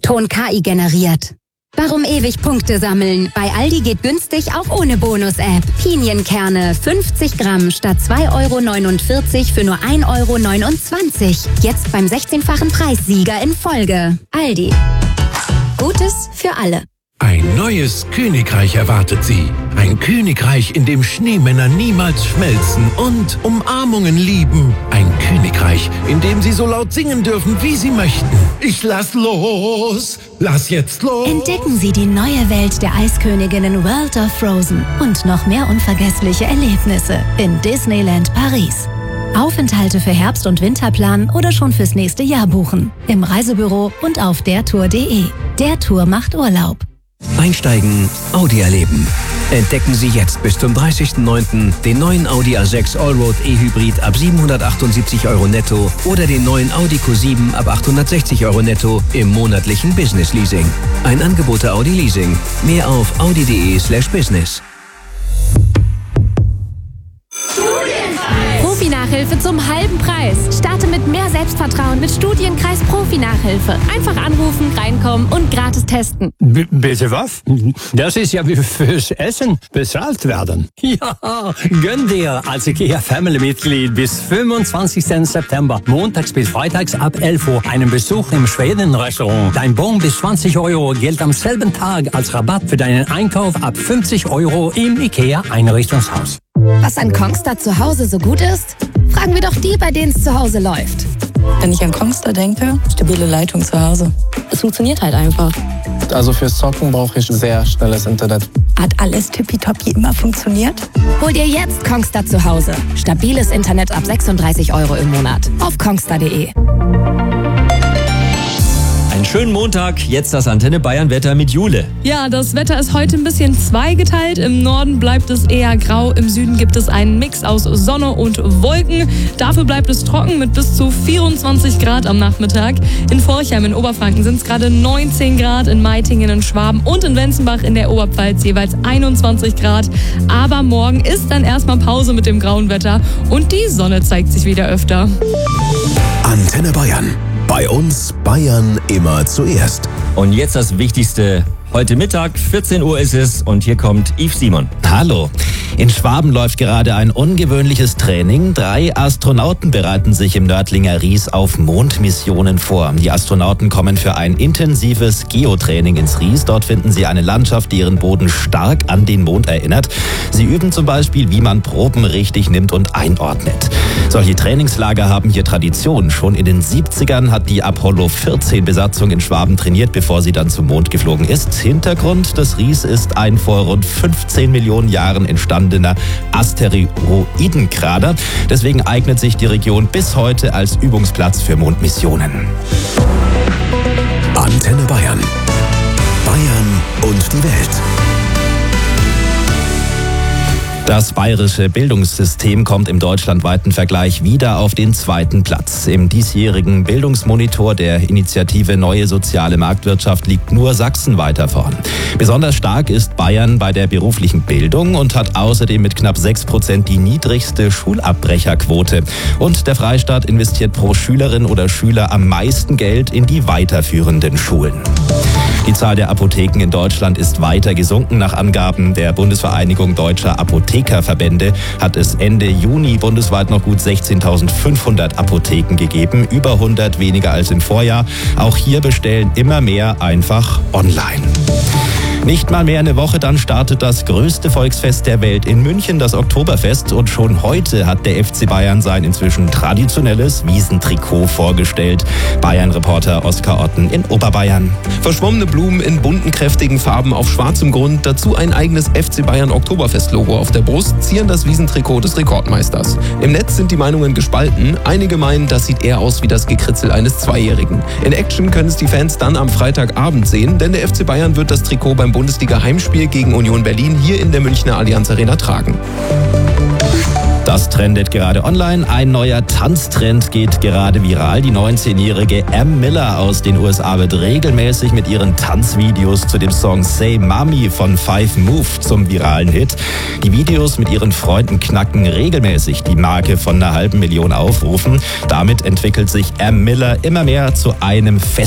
Ton KI generiert. Warum ewig Punkte sammeln? Bei Aldi geht günstig auch ohne Bonus-App. Pinienkerne 50 Gramm statt 2,49 € für nur 1,29 €. Jetzt beim 16-fachen Preissieger in Folge. Aldi. Gutes für alle. Ein neues Königreich erwartet Sie. Ein Königreich, in dem Schneemänner niemals schmelzen und Umarmungen lieben. Ein Königreich, in dem Sie so laut singen dürfen, wie Sie möchten. Ich lass los! Lass jetzt los! Entdecken Sie die neue Welt der Eisköniginnen World of Frozen und noch mehr unvergessliche Erlebnisse in Disneyland Paris. Aufenthalte für Herbst- und Winterplan oder schon fürs nächste Jahr buchen. Im Reisebüro und auf dertour.de. Der Tour macht Urlaub. Einsteigen, Audi erleben. Entdecken Sie jetzt bis zum 30.09. den neuen Audi A6 Allroad E-Hybrid ab 778 € netto oder den neuen Audi Q7 ab 860 € netto im monatlichen Business Leasing. Ein Angebot der Audi Leasing. Mehr auf audi.de/business. Profi-Nachhilfe zum halben Preis. Starte mit mehr Selbstvertrauen mit Studienkreis Profi-Nachhilfe. Einfach anrufen, reinkommen und gratis testen. Bitte was? Das ist ja wie fürs Essen bezahlt werden. Ja, gönn dir als IKEA-Family-Mitglied bis 25. September, montags bis freitags ab 11 Uhr, einen Besuch im Schweden-Restaurant. Dein Bon bis 20 € gilt am selben Tag als Rabatt für deinen Einkauf ab 50 € im IKEA-Einrichtungshaus. Was an Kongstar zu Hause so gut ist? Fragen wir doch die, bei denen es zu Hause läuft. Wenn ich an Kongstar denke, stabile Leitung zu Hause. Es funktioniert halt einfach. Also fürs Zocken brauche ich sehr schnelles Internet. Hat alles tippitoppi immer funktioniert? Hol dir jetzt Kongstar zu Hause. Stabiles Internet ab 36 € im Monat. Auf kongstar.de. Einen schönen Montag, jetzt das Antenne Bayern Wetter mit Jule. Ja, das Wetter ist heute ein bisschen zweigeteilt. Im Norden bleibt es eher grau, im Süden gibt es einen Mix aus Sonne und Wolken. Dafür bleibt es trocken mit bis zu 24 Grad am Nachmittag. In Forchheim in Oberfranken sind es gerade 19 Grad, in Meitingen, in Schwaben und in Wenzenbach in der Oberpfalz jeweils 21 Grad. Aber morgen ist dann erstmal Pause mit dem grauen Wetter und die Sonne zeigt sich wieder öfter. Antenne Bayern. Bei uns Bayern immer zuerst. Und jetzt das Wichtigste. Heute Mittag, 14 Uhr ist es und hier kommt Yves Simon. Hallo. In Schwaben läuft gerade ein ungewöhnliches Training. 3 Astronauten bereiten sich im Nördlinger Ries auf Mondmissionen vor. Die Astronauten kommen für ein intensives Geotraining ins Ries. Dort finden sie eine Landschaft, die ihren Boden stark an den Mond erinnert. Sie üben zum Beispiel, wie man Proben richtig nimmt und einordnet. Solche Trainingslager haben hier Tradition. Schon in den 70ern hat die Apollo 14 Besatzung in Schwaben trainiert, bevor sie dann zum Mond geflogen ist. Hintergrund des Ries ist ein vor rund 15 Millionen Jahren entstandener Asteroidenkrater. Deswegen eignet sich die Region bis heute als Übungsplatz für Mondmissionen. Antenne Bayern. Bayern und die Welt. Das bayerische Bildungssystem kommt im deutschlandweiten Vergleich wieder auf den 2. Platz. Im diesjährigen Bildungsmonitor der Initiative Neue Soziale Marktwirtschaft liegt nur Sachsen weiter vorn. Besonders stark ist Bayern bei der beruflichen Bildung und hat außerdem mit knapp 6% die niedrigste Schulabbrecherquote. Und der Freistaat investiert pro Schülerin oder Schüler am meisten Geld in die weiterführenden Schulen. Die Zahl der Apotheken in Deutschland ist weiter gesunken. Nach Angaben der Bundesvereinigung Deutscher Apothekerverbände hat es Ende Juni bundesweit noch gut 16.500 Apotheken gegeben, über 100 weniger als im Vorjahr. Auch hier bestellen immer mehr einfach online. Nicht mal mehr eine Woche, dann startet das größte Volksfest der Welt in München, das Oktoberfest. Und schon heute hat der FC Bayern sein inzwischen traditionelles Wiesentrikot vorgestellt. Bayern-Reporter Oskar Otten in Oberbayern. Verschwommene Blumen in bunten, kräftigen Farben auf schwarzem Grund, dazu ein eigenes FC Bayern Oktoberfest-Logo auf der Brust, zieren das Wiesentrikot des Rekordmeisters. Im Netz sind die Meinungen gespalten. Einige meinen, das sieht eher aus wie das Gekritzel eines Zweijährigen. In Action können es die Fans dann am Freitagabend sehen, denn der FC Bayern wird das Trikot beim Bundesliga-Heimspiel gegen Union Berlin hier in der Münchner Allianz Arena tragen. Das trendet gerade online. Ein neuer Tanztrend geht gerade viral. Die 19-jährige Am Miller aus den USA wird regelmäßig mit ihren Tanzvideos zu dem Song Say Mommy von Five Move zum viralen Hit. Die Videos mit ihren Freunden knacken regelmäßig die Marke von 500.000 Aufrufen. Damit entwickelt sich Am Miller immer mehr zu einem